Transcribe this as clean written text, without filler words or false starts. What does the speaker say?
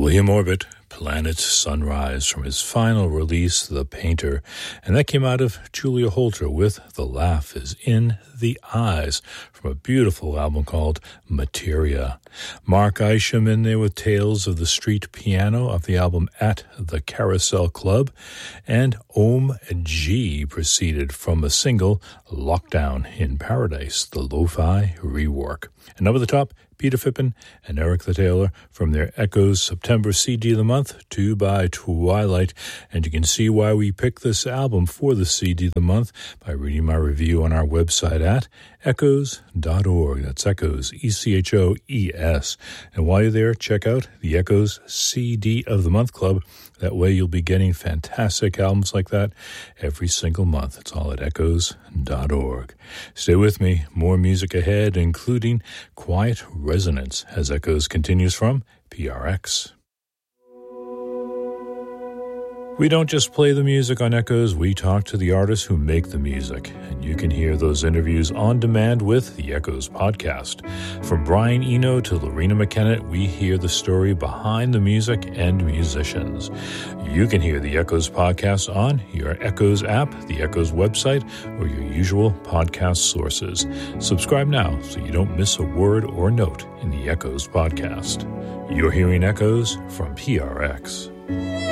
William Orbit, Planet Sunrise, from his final release, The Painter, and that came out of Julia Holter with The Laugh is in the Eyes, from a beautiful album called Materia. Mark Isham in there with Tales of the Street Piano off the album At the Carousel Club, and Om G proceeded from a single, Lockdown in Paradise, the lo-fi rework. And over the top, Peter Phippen and Eric the Taylor from their Echoes September CD of the Month, 2 by Twilight. And you can see why we picked this album for the CD of the month by reading my review on our website at echoes.org. That's Echoes, E-C-H-O-E-S. And while you're there, check out the Echoes CD of the Month Club. That way you'll be getting fantastic albums like that every single month. It's all at echoes.org. Stay with me. More music ahead, including Quiet Resonance, as Echoes continues from PRX. We don't just play the music on Echoes, we talk to the artists who make the music, and you can hear those interviews on demand with the Echoes podcast. From Brian Eno to Lorena McKenna, we hear the story behind the music and musicians. You can hear the Echoes podcast on your Echoes app, the Echoes website, or your usual podcast sources. Subscribe now so you don't miss a word or note in the Echoes podcast. You're hearing Echoes from PRX.